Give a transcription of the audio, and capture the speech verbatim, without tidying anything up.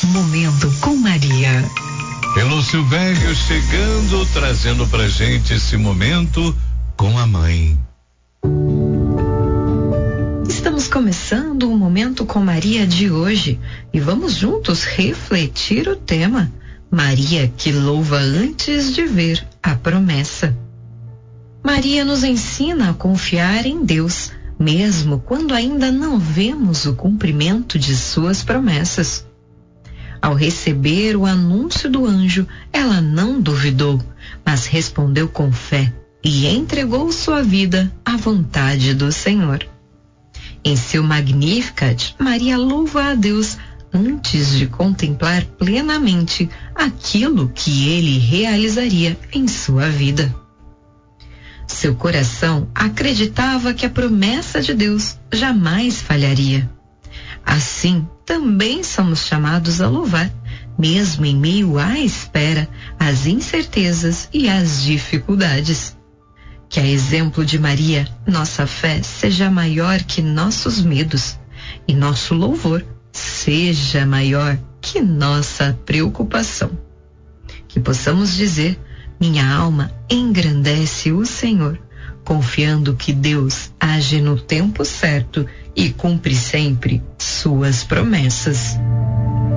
Momento com Maria. Pelo Silvério chegando, trazendo pra gente esse momento com a mãe. Estamos começando o Momento com Maria de hoje e vamos juntos refletir o tema Maria que louva antes de ver a promessa. Maria nos ensina a confiar em Deus, mesmo quando ainda não vemos o cumprimento de suas promessas. Ao receber o anúncio do anjo, ela não duvidou, mas respondeu com fé e entregou sua vida à vontade do Senhor. Em seu Magnificat, Maria louva a Deus antes de contemplar plenamente aquilo que ele realizaria em sua vida. Seu coração acreditava que a promessa de Deus jamais falharia. Assim, também somos chamados a louvar, mesmo em meio à espera, às incertezas e às dificuldades. Que a exemplo de Maria, nossa fé seja maior que nossos medos e nosso louvor seja maior que nossa preocupação. Que possamos dizer: minha alma engrandece o Senhor, confiando que Deus age no tempo certo e cumpre sempre suas promessas.